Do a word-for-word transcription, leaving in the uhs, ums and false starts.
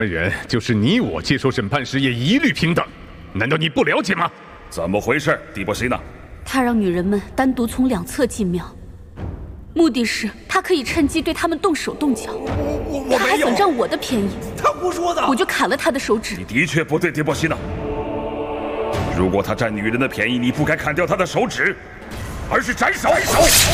人就是你我接受审判时也一律平等，难道你不了解吗？ 怎么回事，迪波西娜？ 他让女人们单独从两侧进庙，目的是他可以趁机对他们动手动脚。 我我他还想占我的便宜， 他胡说的。 我就砍了他的手指。 你的确不对，迪波西娜。如果他占女人的便宜，你不该砍掉他的手指，而是斩首。